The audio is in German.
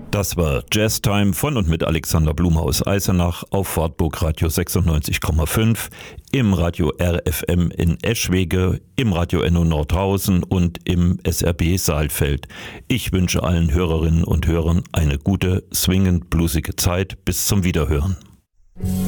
Das war Jazztime von und mit Alexander Blume aus Eisenach auf Wartburg Radio 96,5, im Radio RFM in Eschwege, im Radio NO Nordhausen und im SRB Saalfeld. Ich wünsche allen Hörerinnen und Hörern eine gute, swingend bluesige Zeit. Bis zum Wiederhören.